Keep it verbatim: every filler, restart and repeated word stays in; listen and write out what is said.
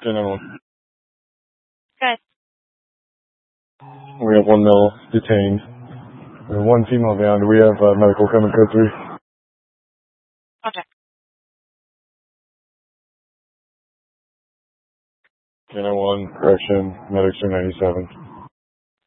ten one. Good. We have one male detained. We have one female down. Do we have uh, medical coming code three? Okay. ten one, correction, medics two ninety-seven.